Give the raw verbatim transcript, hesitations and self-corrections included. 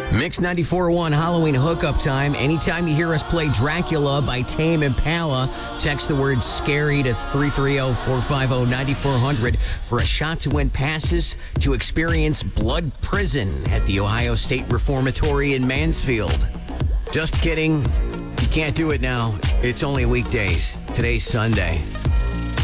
Mix ninety-four point one Halloween hookup time. Anytime you hear us play Dracula by Tame Impala, text the word scary to three three zero, four five zero, nine four zero zero for a shot to win passes to experience Blood Prison at the Ohio State Reformatory in Mansfield. Just kidding. You can't do it now. It's only weekdays. Today's Sunday.